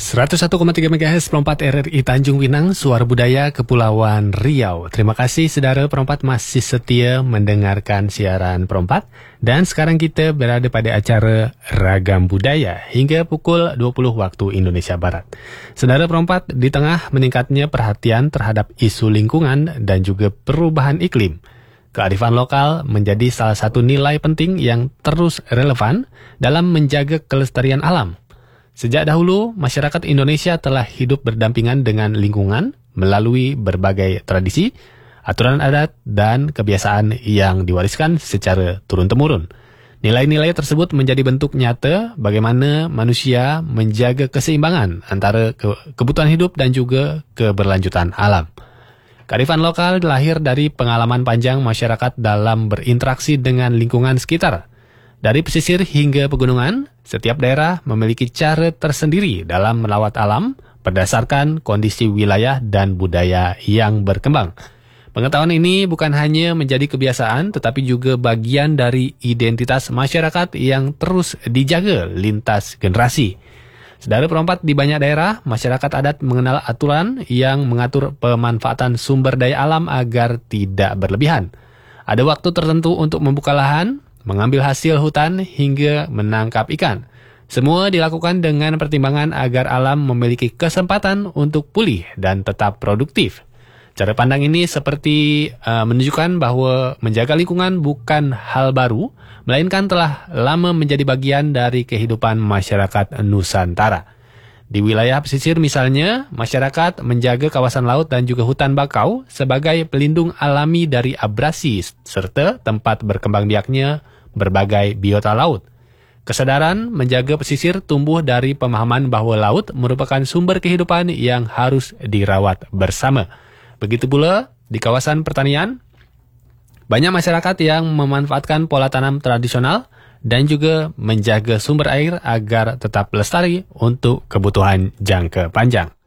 101,3 MHz Perompat RRI Tanjung Pinang, Suara Budaya Kepulauan Riau. Terima kasih saudara Perompat masih setia mendengarkan siaran Perompat. Dan sekarang kita berada pada acara Ragam Budaya hingga pukul 20 waktu Indonesia Barat. Saudara Perompat, di tengah meningkatnya perhatian terhadap isu lingkungan dan juga perubahan iklim, kearifan lokal menjadi salah satu nilai penting yang terus relevan dalam menjaga kelestarian alam. Sejak dahulu, masyarakat Indonesia telah hidup berdampingan dengan lingkungan melalui berbagai tradisi, aturan adat, dan kebiasaan yang diwariskan secara turun-temurun. Nilai-nilai tersebut menjadi bentuk nyata bagaimana manusia menjaga keseimbangan antara kebutuhan hidup dan juga keberlanjutan alam. Kearifan lokal lahir dari pengalaman panjang masyarakat dalam berinteraksi dengan lingkungan sekitar. Dari pesisir hingga pegunungan, setiap daerah memiliki cara tersendiri dalam merawat alam berdasarkan kondisi wilayah dan budaya yang berkembang. Pengetahuan ini bukan hanya menjadi kebiasaan, tetapi juga bagian dari identitas masyarakat yang terus dijaga lintas generasi. Saudara Perompat, di banyak daerah, masyarakat adat mengenal aturan yang mengatur pemanfaatan sumber daya alam agar tidak berlebihan. Ada waktu tertentu untuk membuka lahan, mengambil hasil hutan, hingga menangkap ikan. Semua dilakukan dengan pertimbangan agar alam memiliki kesempatan untuk pulih dan tetap produktif. Cara pandang ini seperti menunjukkan bahwa menjaga lingkungan bukan hal baru, melainkan telah lama menjadi bagian dari kehidupan masyarakat Nusantara. Di wilayah pesisir misalnya, masyarakat menjaga kawasan laut dan juga hutan bakau sebagai pelindung alami dari abrasi serta tempat berkembang biaknya berbagai biota laut. Kesadaran menjaga pesisir tumbuh dari pemahaman bahwa laut merupakan sumber kehidupan yang harus dirawat bersama. Begitu pula di kawasan pertanian, banyak masyarakat yang memanfaatkan pola tanam tradisional dan juga menjaga sumber air agar tetap lestari untuk kebutuhan jangka panjang.